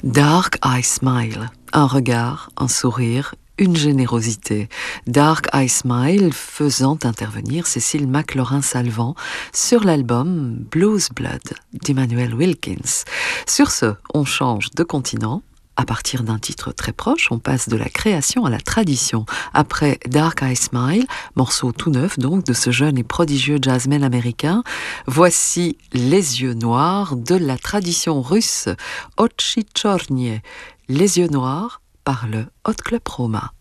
Dark Eye Smile, un regard, un sourire, une générosité. Dark Eye Smile faisant intervenir Cécile McLaurin-Salvant sur l'album Blues Blood d'Emmanuel Wilkins. Sur ce, on change de continent. À partir d'un titre très proche, on passe de la création à la tradition. Après Dark Eye Smile, morceau tout neuf donc de ce jeune et prodigieux jazzman américain, voici Les yeux noirs de la tradition russe Ochi Chornie. Les yeux noirs par le Hot Club Roma.